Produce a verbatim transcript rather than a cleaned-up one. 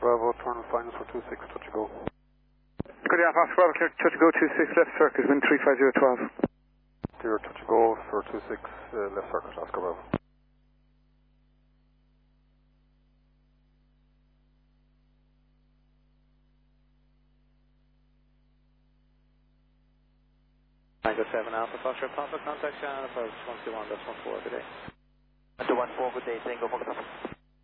Bravo, turn final for two six, touch and go. Good day, Oscar Bravo, clear touch and go two six, left circuit, wind three five zero twelve. Clear, touch and go for two six, uh, left circuit, Oscar Bravo. Tango seven Alpha, Foxtrot Papa, contact channel approach one two one, that's one four, good day. one two one four, good day, Tango Foxtrot.